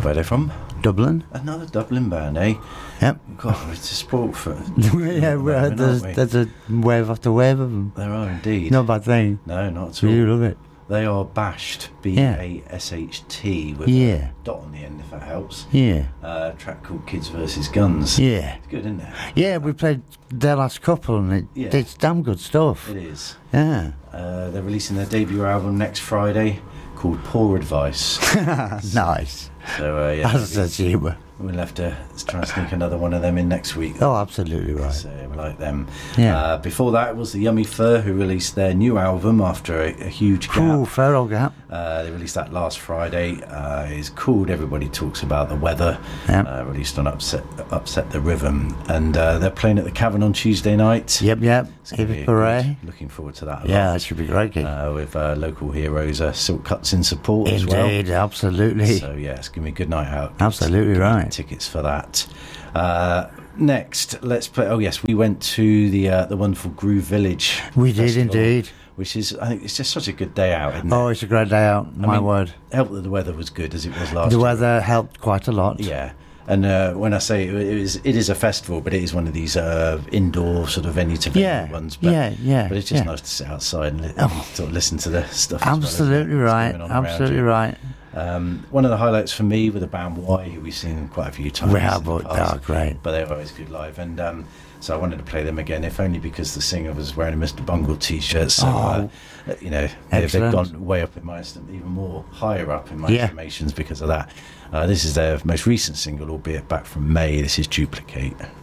Where they're from? Dublin. Another Dublin band, eh? Yep. God, it's a sport for... Yeah, well, there's a wave after wave of them. There are indeed. Not a bad thing. No, not at all. You love it. They are Bashed, B-A-S-H-T, with Yeah. a dot on the end, if that helps. Yeah. Track called Kids vs. Guns. Yeah. It's good, isn't it? Yeah, we played their last couple, and it's damn good stuff. It is. Yeah. They're releasing their debut album next Friday, called Poor Advice. Nice. So, yeah. That's a humour. We'll have to try and sneak another one of them in next week. Oh, absolutely right. So we like them. Yeah. Before that was the Yummy Fur, who released their new album after a huge gap. Ooh, fair old gap. They released that last Friday. It's called Everybody Talks About the Weather. Yep. Released on Upset the Rhythm. And they're playing at the Cavern on Tuesday night. Yep. It's gonna be Hip hooray. good. Looking forward to that a Yeah, lot. that should be great, kid. With local heroes, Silk Cuts in support as well. Indeed, absolutely. So yeah, it's going to be a good night out. Absolutely right. Tickets for that. Next, let's play. Oh yes, we went to the wonderful Groove Village. We did Festival, indeed. which is, I think, it's just such a good day out, isn't it? Oh, it's a great day out. My word. Helped that the weather was good as it was last The year. weather helped quite a lot. Yeah. And when I say it is a festival, but it is one of these indoor sort of venue-to-venue ones. But, But it's just nice to sit outside and sort of listen to the stuff. Absolutely right. Absolutely right. One of the highlights for me with the band Y, who we've seen quite a few times. We have, but they are great. But they're always good live. And so I wanted to play them again, if only because the singer was wearing a Mr. Bungle t-shirt. So, they've gone way up in my estimation, even more higher up in my estimations because of that. This is their most recent single, albeit back from May. This is Duplicate.